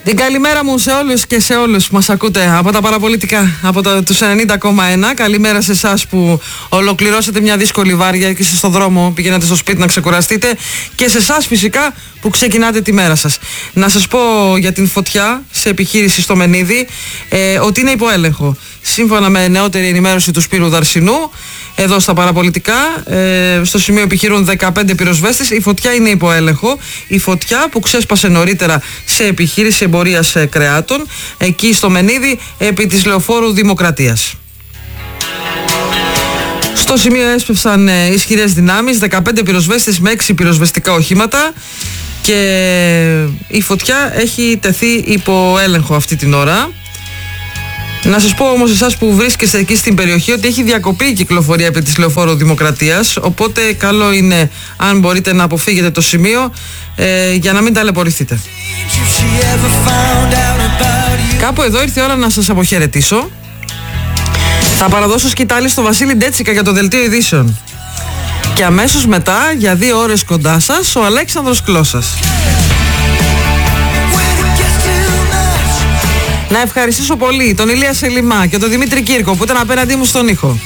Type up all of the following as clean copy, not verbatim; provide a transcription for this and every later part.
Την καλημέρα μου σε όλους και σε όλους που μας ακούτε από τα παραπολιτικά, από τους 90,1. Καλημέρα σε εσάς που ολοκληρώσατε μια δύσκολη βάρια και είστε στον δρόμο, πηγαίνετε στο σπίτι να ξεκουραστείτε, και σε εσάς φυσικά που ξεκινάτε τη μέρα σας. Να σας πω για την φωτιά σε επιχείρηση στο Μενίδη ότι είναι υπό έλεγχο. Σύμφωνα με νεότερη ενημέρωση του Σπύρου Δαρσινού, εδώ στα παραπολιτικά, στο σημείο επιχειρούν 15 πυροσβέστες. Η φωτιά είναι υπό έλεγχο. Η φωτιά που ξέσπασε νωρίτερα σε επιχείρηση εμπορίας κρεάτων, εκεί στο Μενίδη, επί της Λεωφόρου Δημοκρατίας. Στο σημείο έσπευσαν ισχυρές δυνάμεις, 15 πυροσβέστες με 6 πυροσβεστικά οχήματα, και η φωτιά έχει τεθεί υπό έλεγχο αυτή την ώρα. Να σας πω όμως εσάς που βρίσκεστε εκεί στην περιοχή ότι έχει διακοπεί η κυκλοφορία επί της Λεωφόρου Δημοκρατίας, οπότε καλό είναι αν μπορείτε να αποφύγετε το σημείο για να μην ταλαιπωρηθείτε. Κάπου εδώ ήρθε η ώρα να σας αποχαιρετήσω. Θα παραδώσω σκητάλη στο Βασίλη Ντέτσικα για το Δελτίο Ειδήσεων. Και αμέσως μετά, για 2 ώρες κοντά σας, ο Αλέξανδρος Κλώσας. Να ευχαριστήσω πολύ τον Ηλία Σελιμά και τον Δημήτρη Κύρκο που ήταν απέναντί μου στον ήχο.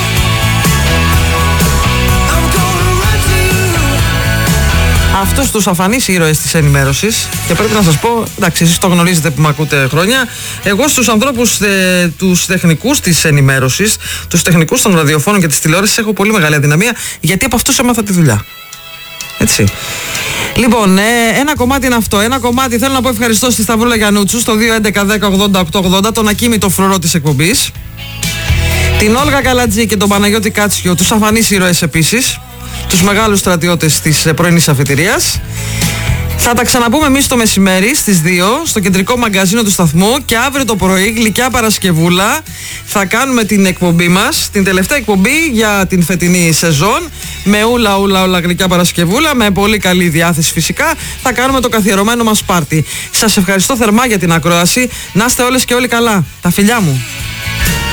Αυτούς τους αφανείς ήρωες της ενημέρωσης, και πρέπει να σας πω, εντάξει, εσείς το γνωρίζετε που με ακούτε χρόνια, εγώ στους ανθρώπους, τους τεχνικούς της ενημέρωσης, τους τεχνικούς των ραδιοφώνων και της τηλεόρασης, έχω πολύ μεγάλη αδυναμία, γιατί από αυτούς έμαθα τη δουλειά. Έτσι. Λοιπόν, ένα κομμάτι είναι αυτό. Ένα κομμάτι θέλω να πω ευχαριστώ στη Σταυρούλα Γιαννούτσου στο 211-10-80-880, τον ακίμητο φρουρό της εκπομπής, την Όλγα Καλατζή και τον Παναγιώτη Κάτσιο, τους αφανείς ήρωες επίσης, τους μεγάλους στρατιώτες της πρωινής αφετηρίας. Θα τα ξαναπούμε εμείς το μεσημέρι στις 2 στο κεντρικό μαγκαζίνο του σταθμού, και αύριο το πρωί, γλυκιά Παρασκευούλα, θα κάνουμε την εκπομπή μας, την τελευταία εκπομπή για την φετινή σεζόν, με ούλα γλυκιά Παρασκευούλα, με πολύ καλή διάθεση φυσικά. Θα κάνουμε το καθιερωμένο μας πάρτι. Σας ευχαριστώ θερμά για την ακρόαση. Να είστε όλες και όλοι καλά. Τα φιλιά μου.